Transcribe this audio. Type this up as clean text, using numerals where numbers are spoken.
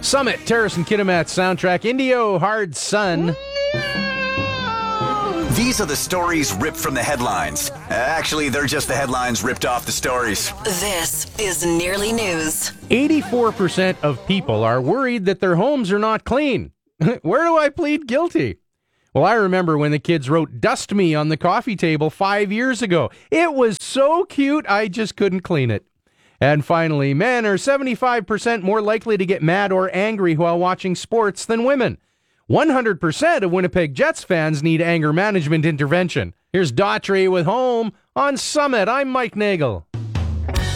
Summit, Terrace and Kitimat soundtrack, Indio, Hard Sun. These are the stories ripped from the headlines. Actually, they're just the headlines ripped off the stories. This is Nearly News. 84% of people are worried that their homes are not clean. Where do I plead guilty? Well, I remember when the kids wrote "Dust Me" on the coffee table 5 years ago. It was so cute, I just couldn't clean it. And finally, men are 75% more likely to get mad or angry while watching sports than women. 100% of Winnipeg Jets fans need anger management intervention. Here's Daughtry with Home on Summit. I'm Mike Nagel.